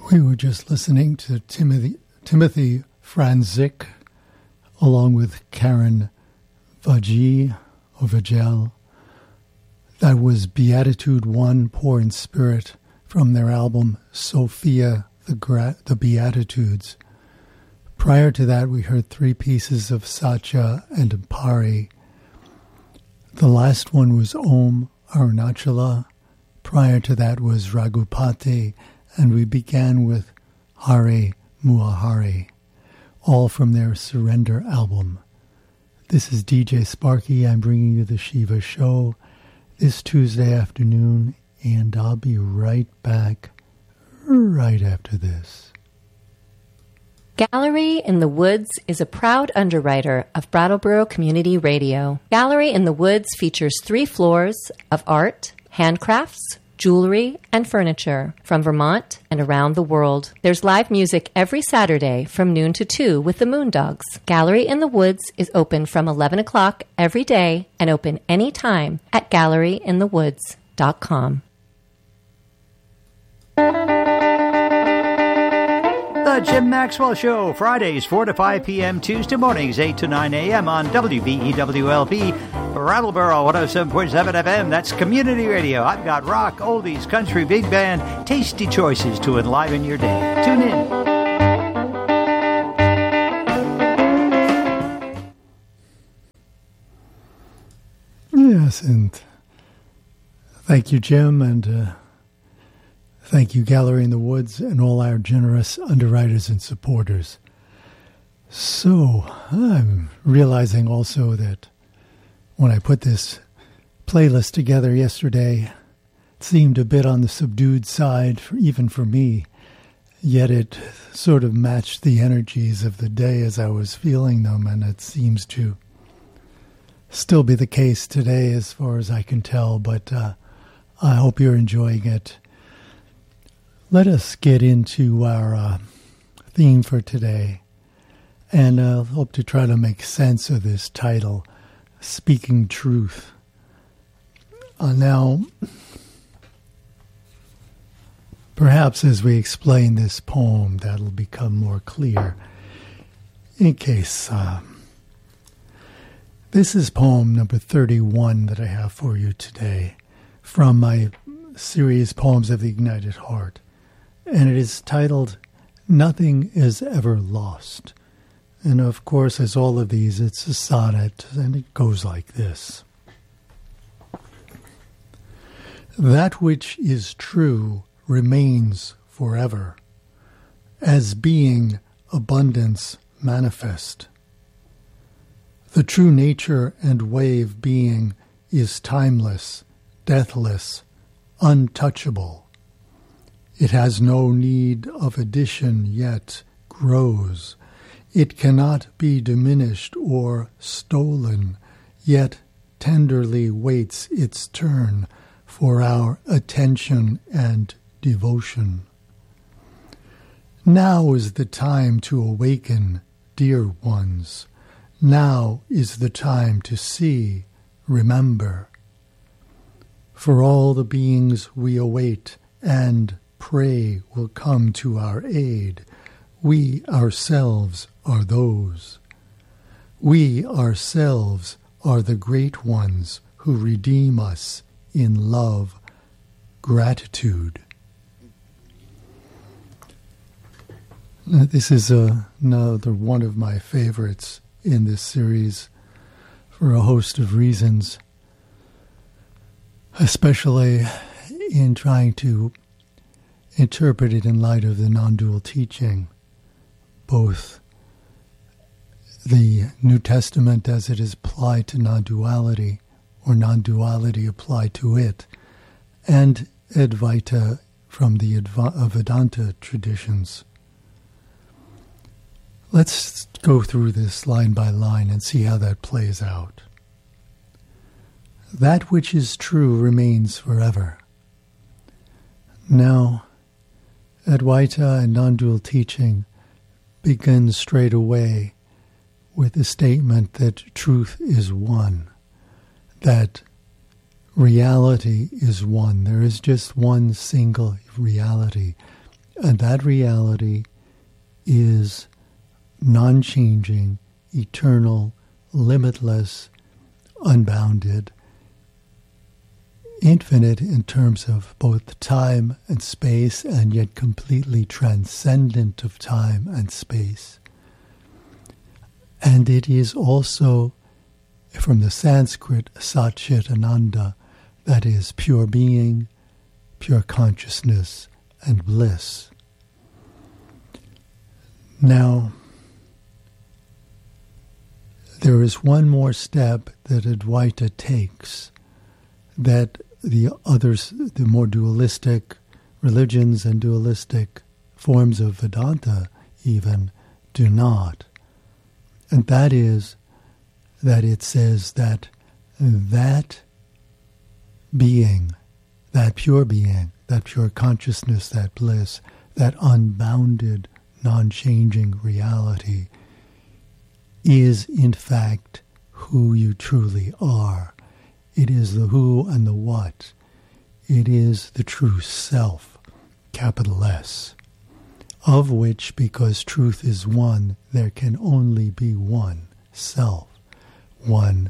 We were just listening to Timothy Franzik, along with Karen Vajel. That was Beatitude 1, Poor in Spirit, from their album Sophia, the Beatitudes. Prior to that, we heard three pieces of Satya and Ampari. The last one was Om Arunachala. Prior to that was Raghupati, and we began with Hare Muahari, all from their Surrender album. This is DJ Sparky. I'm bringing you the Shiva Show this Tuesday afternoon, and I'll be right back right after this. Gallery in the Woods is a proud underwriter of Brattleboro Community Radio. Gallery in the Woods features 3 floors of art, handcrafts, jewelry, and furniture from Vermont and around the world. There's live music every Saturday from noon to 2 with the Moondogs. Gallery in the Woods is open from 11 o'clock every day and open anytime at galleryinthewoods.com. The Jim Maxwell Show, Fridays 4 to 5 p.m., Tuesday mornings 8 to 9 a.m. on WVEWLP, Rattleboro 107.7 FM. That's community radio. I've got rock, oldies, country, big band, tasty choices to enliven your day. Tune in. Yes, and thank you, Jim, and thank you, Gallery in the Woods, and all our generous underwriters and supporters. So, I'm realizing also that when I put this playlist together yesterday, it seemed a bit on the subdued side, even for me, yet it sort of matched the energies of the day as I was feeling them, and it seems to still be the case today as far as I can tell, but I hope you're enjoying it. Let us get into our theme for today, and I hope to try to make sense of this title, Speaking Truth. Now, perhaps as we explain this poem, that'll become more clear. In case, this is poem number 31 that I have for you today from my series Poems of the Ignited Heart. And it is titled, Nothing is Ever Lost. And of course, as all of these, it's a sonnet, and it goes like this. That which is true remains forever, as being abundance manifest. The true nature and way of being is timeless, deathless, untouchable. It has no need of addition, yet grows. It cannot be diminished or stolen, yet tenderly waits its turn for our attention and devotion. Now is the time to awaken, dear ones. Now is the time to see, remember. For all the beings we await and pray will come to our aid. We ourselves are those. We ourselves are the great ones who redeem us in love, gratitude. This is another one of my favorites in this series for a host of reasons, especially in trying to interpret it in light of the non-dual teaching, both the New Testament as it is applied to non-duality, or non-duality applied to it, and Advaita from the Vedanta traditions. Let's go through this line by line and see how that plays out. That which is true remains forever. Now, Advaita and non-dual teaching begins straight away with the statement that truth is one, that reality is one. There is just one single reality, And that reality is non-changing, eternal, limitless, unbounded, infinite in terms of both time and space, and yet completely transcendent of time and space. And it is also, from the Sanskrit, Satchit Ananda, that is pure being, pure consciousness, and bliss. Now, there is one more step that Advaita takes that the others, the more dualistic religions and dualistic forms of Vedanta even, do not. And that is that it says that being, that pure consciousness, that bliss, that unbounded, non-changing reality is in fact who you truly are. It is the who and the what. It is the true self, capital S, of which, because truth is one, there can only be one self, one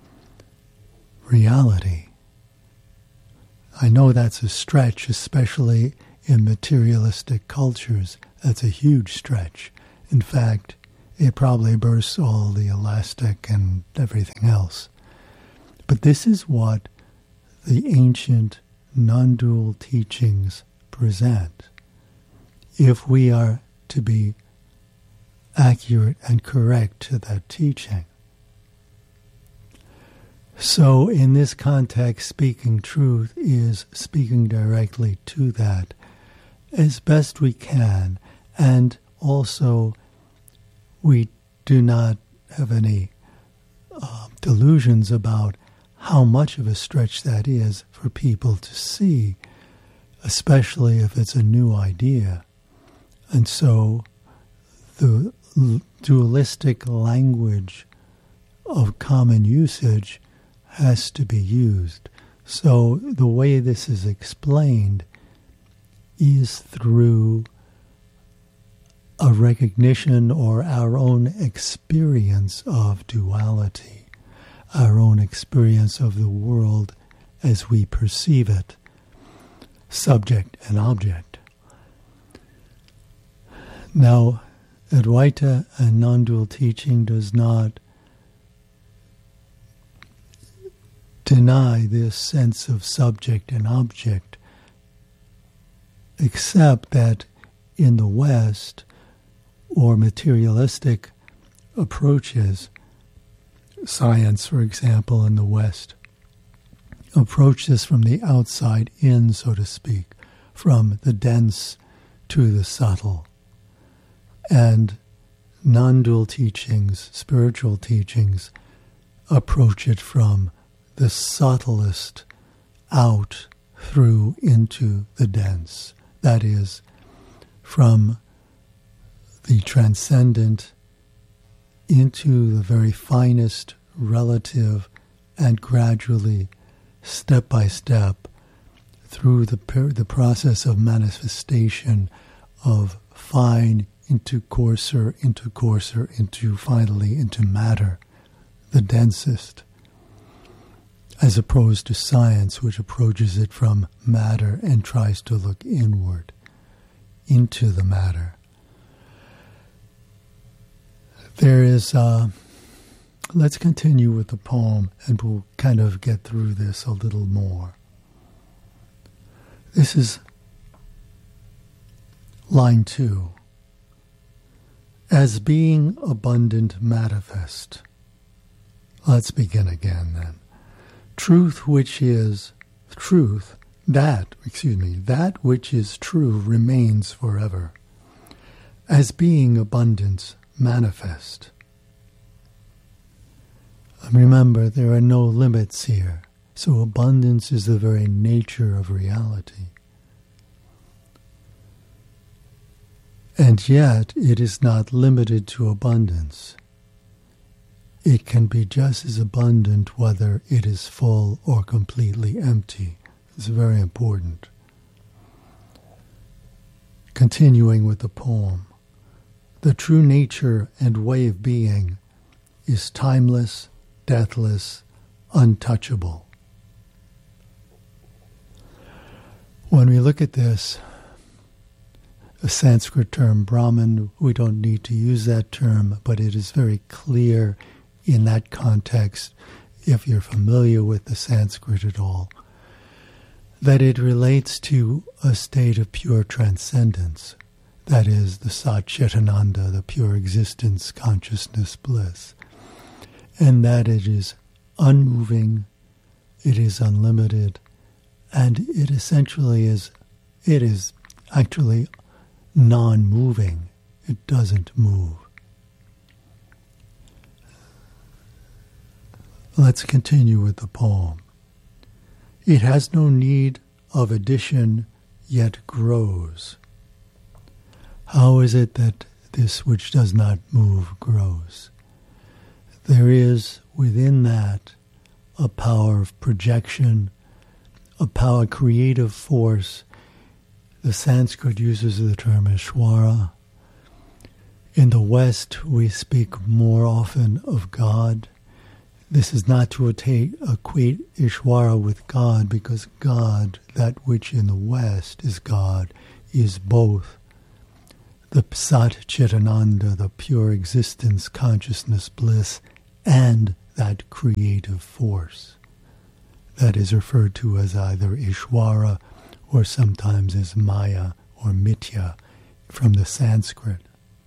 reality. I know that's a stretch, especially in materialistic cultures. That's a huge stretch. In fact, it probably bursts all the elastic and everything else. But this is what the ancient non-dual teachings present. If we are to be accurate and correct to that teaching. So in this context, speaking truth is speaking directly to that as best we can, and also we do not have any delusions about how much of a stretch that is for people to see, especially if it's a new idea. And so the dualistic language of common usage has to be used. So the way this is explained is through a recognition or our own experience of duality, our own experience of the world as we perceive it, subject and object. Now, Advaita and non-dual teaching does not deny this sense of subject and object, except that in the West, or materialistic approaches, science, for example, in the West, approach this from the outside in, so to speak, from the dense to the subtle. And non-dual teachings, spiritual teachings, approach it from the subtlest out through into the dense. That is, from the transcendent into the very finest relative, and gradually, step by step, through the process of manifestation of fine into coarser, into finally into matter, the densest, as opposed to science, which approaches it from matter and tries to look inward into the matter. There is, let's continue with the poem, and we'll kind of get through this a little more. This is line 2. As being abundant manifest. Let's begin again then. Truth which is truth, that which is true remains forever. As being abundance manifest. Remember, there are no limits here, so abundance is the very nature of reality. And yet, it is not limited to abundance. It can be just as abundant whether it is full or completely empty. It's very important. Continuing with the poem, the true nature and way of being is timeless, deathless, untouchable. When we look at this, a Sanskrit term, Brahman, we don't need to use that term, but it is very clear in that context, if you're familiar with the Sanskrit at all, that it relates to a state of pure transcendence. That is, the Sat Chitananda, the pure existence, consciousness, bliss. And that it is unmoving, it is unlimited, and it essentially is, it is actually non-moving. It doesn't move. Let's continue with the poem. It has no need of addition, yet grows. How is it that this which does not move grows? There is within that a power of projection, a power, creative force. The Sanskrit uses the term Ishvara. In the West, we speak more often of God. This is not to equate Ishvara with God, because God, that which in the West is God, is both the Sat Chitananda, the pure existence, consciousness, bliss, and that creative force that is referred to as either Ishvara or sometimes as Maya or Mithya from the Sanskrit.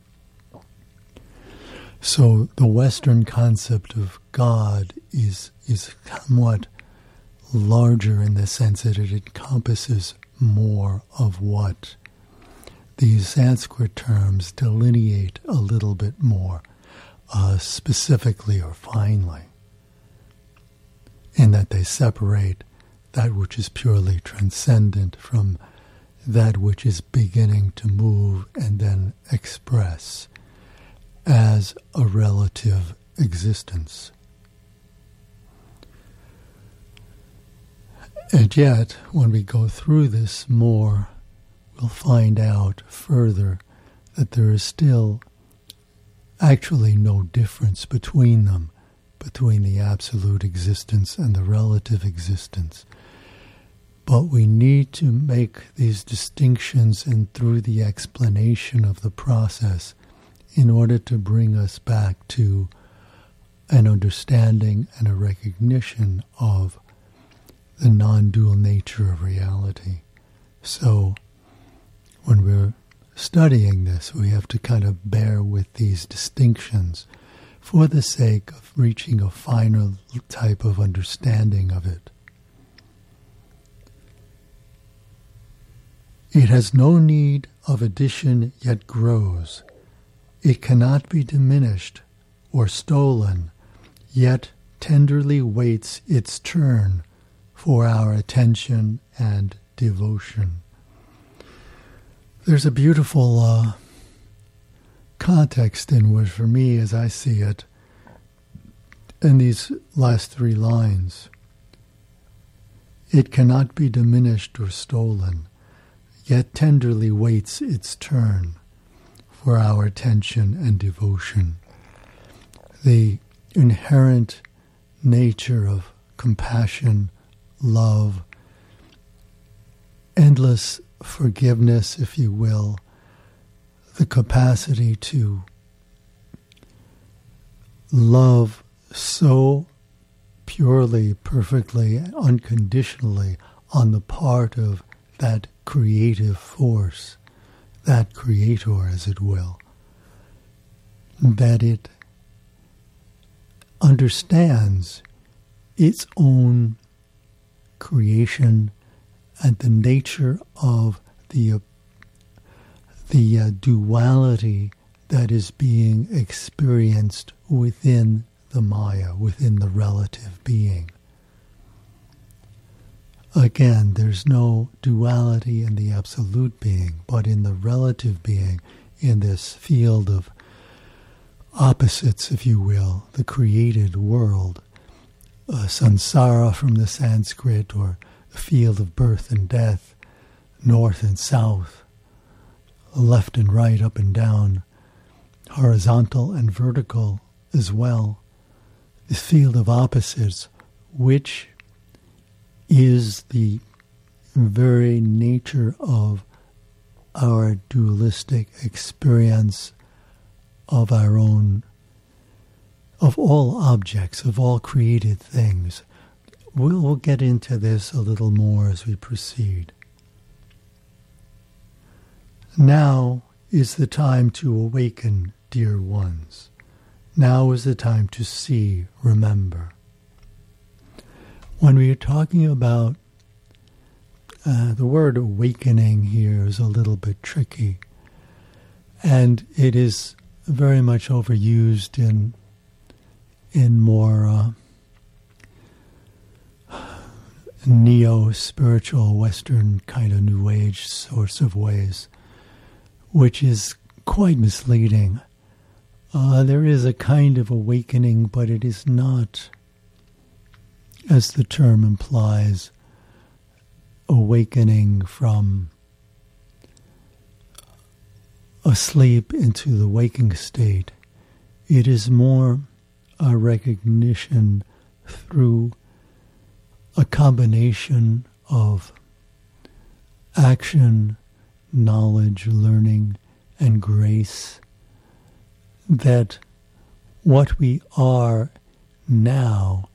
So the Western concept of God is somewhat larger in the sense that it encompasses more of what these Sanskrit terms delineate a little bit more specifically or finely, in that they separate that which is purely transcendent from that which is beginning to move and then express as a relative existence. And yet, when we go through this more, we'll find out further that there is still actually no difference between them, between the absolute existence and the relative existence. But we need to make these distinctions, and through the explanation of the process, in order to bring us back to an understanding and a recognition of the non-dual nature of reality. So when we're studying this, we have to kind of bear with these distinctions for the sake of reaching a finer type of understanding of it. It has no need of addition, yet grows. It cannot be diminished or stolen, yet tenderly waits its turn for our attention and devotion. There's a beautiful context in which, for me, as I see it, in these last three lines. It cannot be diminished or stolen, yet tenderly waits its turn for our attention and devotion. The inherent nature of compassion, love, endless forgiveness, if you will, the capacity to love so purely, perfectly, unconditionally on the part of that creative force, that creator, as it will, that it understands its own creation and the nature of the duality that is being experienced within the Maya, within the relative being. Again, there's no duality in the absolute being, but in the relative being, in this field of opposites, if you will, the created world, samsara from the Sanskrit, or the field of birth and death, north and south, left and right, up and down, horizontal and vertical as well, this field of opposites, which is the very nature of our dualistic experience of our own, of all objects, of all created things. We'll get into this a little more as we proceed. Now is the time to awaken, dear ones. Now is the time to see, remember. When we are talking about the word awakening here is a little bit tricky, and it is very much overused in more neo-spiritual Western kind of New Age sorts of ways, which is quite misleading. There is a kind of awakening, but it is not, as the term implies, awakening from asleep into the waking state. It is more a recognition through a combination of action, knowledge, learning, and grace, that what we are now